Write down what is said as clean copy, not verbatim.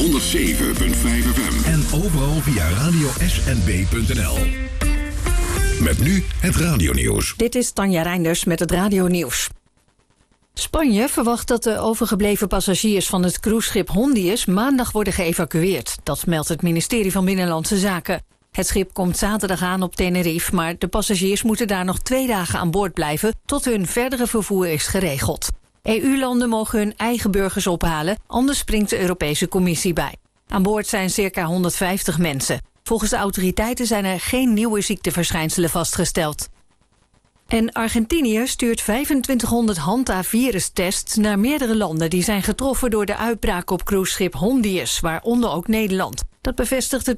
FM. En overal via radiosnb.nl. Met nu het radionieuws. Dit is Tanja Reinders met het radionieuws. Spanje verwacht dat de overgebleven passagiers van het cruiseschip Hondius maandag worden geëvacueerd. Dat meldt het ministerie van Binnenlandse Zaken. Het schip komt zaterdag aan op Tenerife, maar de passagiers moeten daar nog 2 dagen aan boord blijven tot hun verdere vervoer is geregeld. EU-landen mogen hun eigen burgers ophalen, anders springt de Europese Commissie bij. Aan boord zijn circa 150 mensen. Volgens de autoriteiten zijn er geen nieuwe ziekteverschijnselen vastgesteld. En Argentinië stuurt 2500 hantavirustests naar meerdere landen die zijn getroffen door de uitbraak op cruiseschip Hondius, waaronder ook Nederland. Dat bevestigt het